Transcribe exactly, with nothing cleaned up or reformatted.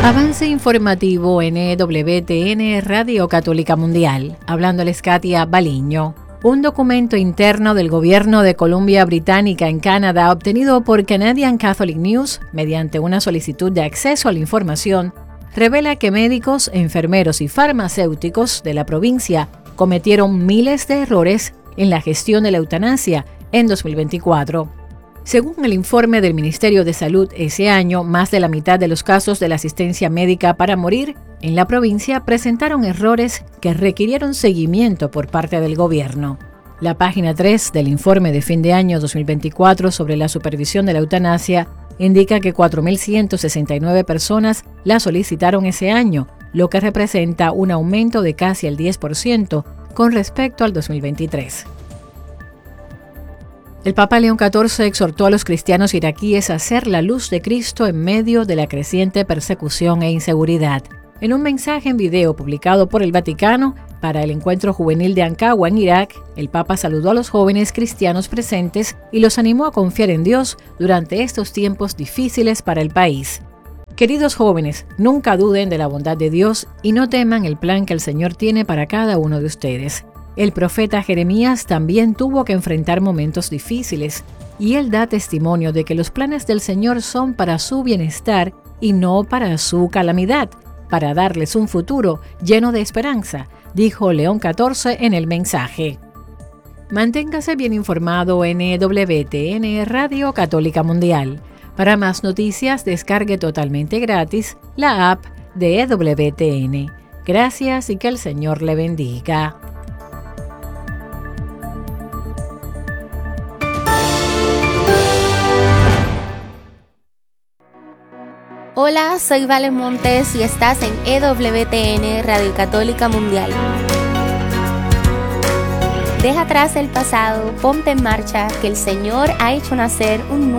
Avance informativo en E W T N Radio Católica Mundial. Hablándoles Katia Baliño. Un documento interno del gobierno de Columbia Británica en Canadá obtenido por Canadian Catholic News mediante una solicitud de acceso a la información revela que médicos, enfermeros y farmacéuticos de la provincia cometieron miles de errores en la gestión de la eutanasia en dos mil veinticuatro. Según el informe del Ministerio de Salud, ese año, más de la mitad de los casos de la asistencia médica para morir en la provincia presentaron errores que requirieron seguimiento por parte del gobierno. La página tres del informe de fin de año dos mil veinticuatro sobre la supervisión de la eutanasia indica que cuatro mil ciento sesenta y nueve personas la solicitaron ese año, lo que representa un aumento de casi el diez por ciento con respecto al dos mil veintitrés. El Papa León catorce exhortó a los cristianos iraquíes a ser la luz de Cristo en medio de la creciente persecución e inseguridad. En un mensaje en video publicado por el Vaticano para el Encuentro Juvenil de Ankawa en Irak, el Papa saludó a los jóvenes cristianos presentes y los animó a confiar en Dios durante estos tiempos difíciles para el país. Queridos jóvenes, nunca duden de la bondad de Dios y no teman el plan que el Señor tiene para cada uno de ustedes. El profeta Jeremías también tuvo que enfrentar momentos difíciles, y él da testimonio de que los planes del Señor son para su bienestar y no para su calamidad, para darles un futuro lleno de esperanza, dijo León catorce en el mensaje. Manténgase bien informado en E W T N Radio Católica Mundial. Para más noticias, descargue totalmente gratis la app de E W T N. Gracias y que el Señor le bendiga. Hola, soy Vale Montes y estás en E W T N Radio Católica Mundial. Deja atrás el pasado, ponte en marcha, que el Señor ha hecho nacer un nuevo